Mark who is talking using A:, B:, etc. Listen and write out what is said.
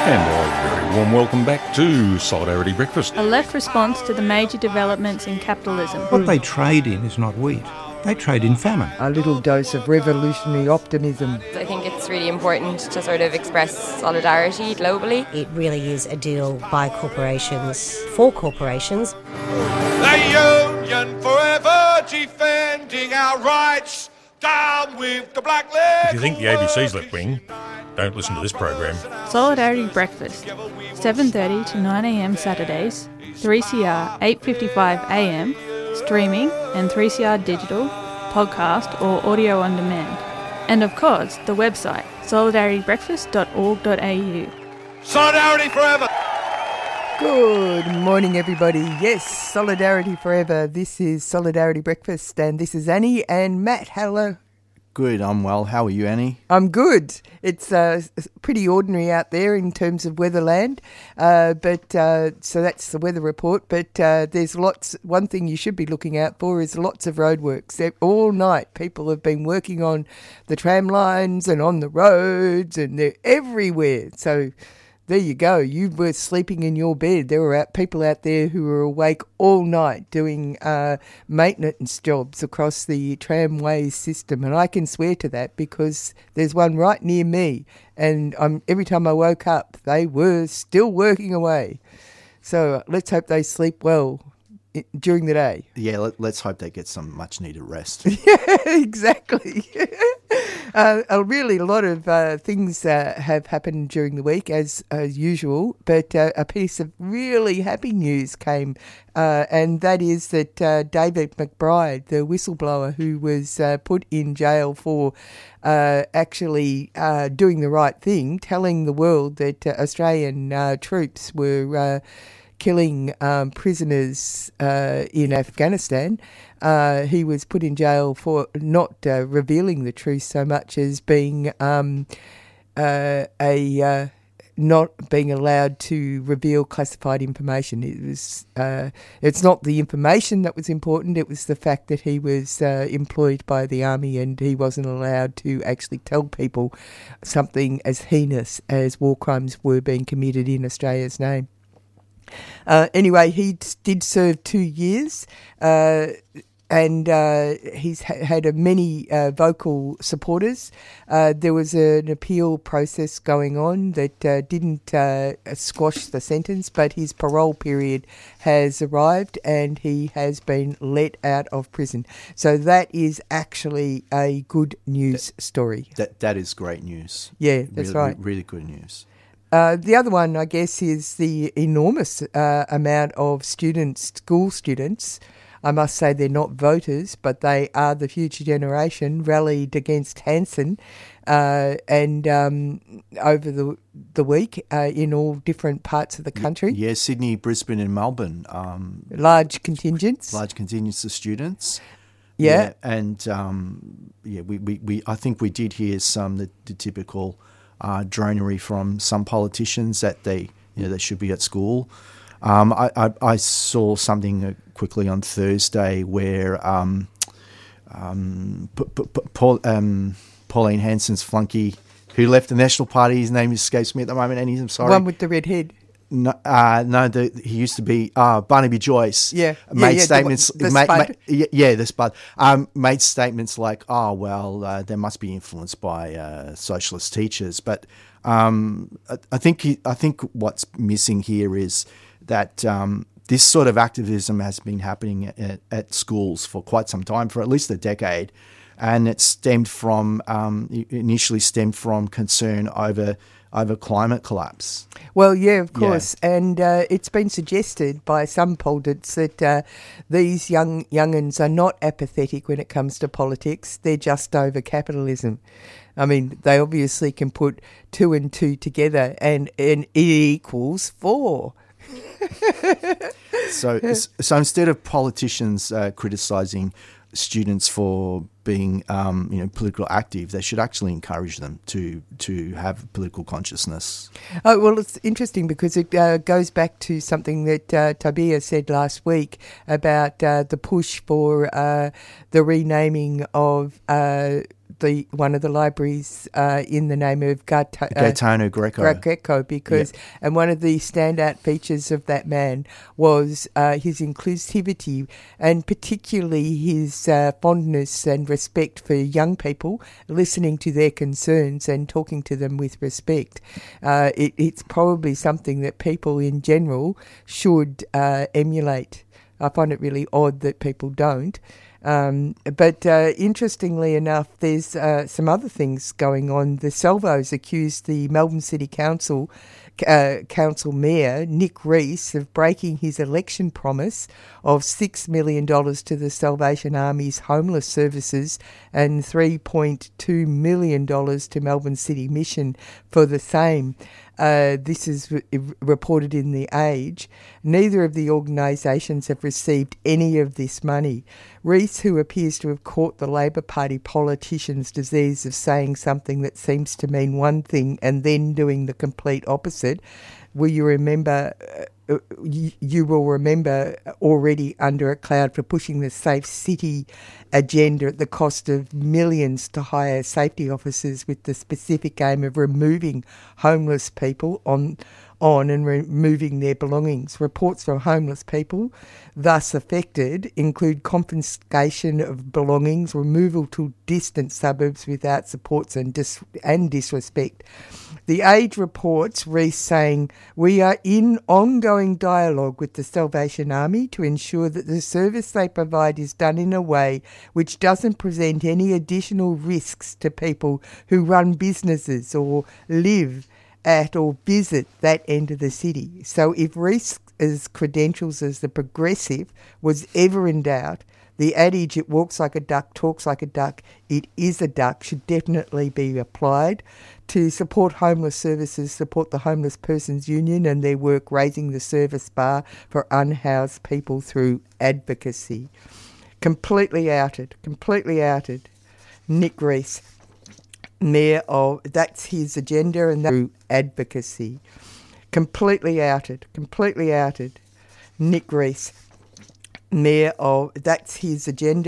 A: And a very warm welcome back to Solidarity Breakfast.
B: A left response to the major developments in capitalism.
C: What they trade in is not wheat. They trade in famine.
D: A little dose of revolutionary optimism.
E: I think it's really important to sort of express solidarity globally.
F: It really is a deal by corporations, for corporations.
G: The Union forever defending our rights. Down with the black leg.
A: If you think the ABC's left wing, don't listen to this program.
B: Solidarity Breakfast, 7:30 to 9am Saturdays, 3CR 8:55 AM, streaming and 3CR digital, podcast or audio on demand. And of course, the website solidaritybreakfast.org.au.
G: Solidarity forever.
D: Good morning, everybody. Yes, Solidarity Forever. This is Solidarity Breakfast, and this is Annie and Matt. Hello.
H: Good, I'm well. How are you, Annie?
D: I'm good. It's pretty ordinary out there in terms of weatherland, so that's the weather report. But there's lots. One thing you should be looking out for is lots of roadworks. All night, people have been working on the tram lines and on the roads, and they're everywhere. So there you go. You were sleeping in your bed. There were people out there who were awake all night doing maintenance jobs across the tramway system. And I can swear to that because there's one right near me. And every time I woke up, they were still working away. So let's hope they sleep well during the day.
H: Yeah, let's hope they get some much-needed rest.
D: Yeah, exactly. A lot of things have happened during the week, as usual, but a piece of really happy news came, and that is that David McBride, the whistleblower who was put in jail for actually doing the right thing, telling the world that Australian troops were killing prisoners in Afghanistan. He was put in jail for not revealing the truth so much as being not being allowed to reveal classified information. It's not the information that was important, it was the fact that he was employed by the army and he wasn't allowed to actually tell people something as heinous as war crimes were being committed in Australia's name. Anyway, he did serve 2 years, and he's had many vocal supporters. There was an appeal process going on that didn't squash the sentence, but his parole period has arrived and he has been let out of prison. So that is actually a good news story.
H: That is great news.
D: Yeah, that's right.
H: Really good news.
D: The other one, I guess, is the enormous amount of school students, I must say they're not voters, but they are the future generation, rallied against Hanson and over the week in all different parts of the country.
H: Yeah, Sydney, Brisbane and Melbourne.
D: Large contingents.
H: Large contingents of students.
D: Yeah.
H: And we I think we did hear the typical dronery from some politicians that they should be at school. I saw something quickly on Thursday where Pauline Hanson's flunky, who left the National Party, his name escapes me at the moment, and I'm sorry.
D: One with the red head.
H: No, he used to be Barnaby Joyce.
D: Yeah,
H: made statements.
D: The Spud.
H: The Spud. Made statements like, "Oh well, they must be influenced by socialist teachers." But I think what's missing here is that this sort of activism has been happening at schools for quite some time, for at least a decade, and it initially stemmed from concern over climate collapse.
D: Well, yeah, of course. Yeah. And it's been suggested by some pundits that these young'uns are not apathetic when it comes to politics. They're just over capitalism. I mean, they obviously can put 2 and 2 together and it equals 4.
H: So instead of politicians criticising students for being political active, they should actually encourage them to have political consciousness.
D: Oh, well, it's interesting because it goes back to something that Tabia said last week about the push for the renaming of the one of the libraries in the name of
H: Gaetano Greco.
D: Because and one of the standout features of that man was his inclusivity, and particularly his fondness and respect for young people, listening to their concerns and talking to them with respect. It's probably something that people in general should emulate. I find it really odd that people don't. But interestingly enough, there's some other things going on. The Salvos accused the Melbourne City Council Mayor Nick Rees of breaking his election promise of $6 million to the Salvation Army's homeless services and $3.2 million to Melbourne City Mission for the same. This is reported in The Age. Neither of the organisations have received any of this money. Rees, who appears to have caught the Labor Party politician's disease of saying something that seems to mean one thing and then doing the complete opposite, you will remember already under a cloud for pushing the safe city agenda at the cost of millions to hire safety officers with the specific aim of removing homeless people on and removing their belongings. Reports from homeless people thus affected include confiscation of belongings, removal to distant suburbs without supports and disrespect. The Age reports Rees saying, "We are in ongoing dialogue with the Salvation Army to ensure that the service they provide is done in a way which doesn't present any additional risks to people who run businesses or live at or visit that end of the city." So if Rees's credentials as the progressive was ever in doubt, the adage, "it walks like a duck, talks like a duck, it is a duck," should definitely be applied. To support homeless services, support the Homeless Persons Union and their work raising the service bar for unhoused people through advocacy. Completely outed. Nick Rees, Mayor of, that's his agenda and through advocacy. Completely outed. Nick Rees, Mayor of, that's his agenda.